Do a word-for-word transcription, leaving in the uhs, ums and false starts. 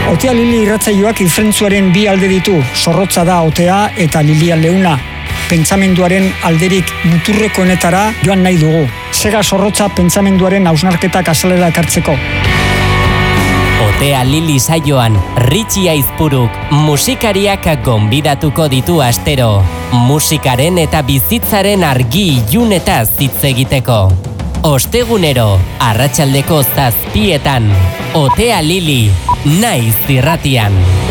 Otea Lili irratsaioak ifrentzuaren bi alde ditu, zorrotza da otea eta Lilia leuna. Pentsamenduaren alderik muturrekoenetara joan nahi dugu. Sega zorrotza pentsamenduaren hausnarketak azalera ekartzeko. Otea Lili saioan, Ritxi Aizpuruk musikariak gonbidatuko ditu astero. Musikaren eta bizitzaren argi ilunetaz hitz egiteko. Ostegunero, arratsaldeko zazpietan. Otea Lili, naiz irratian.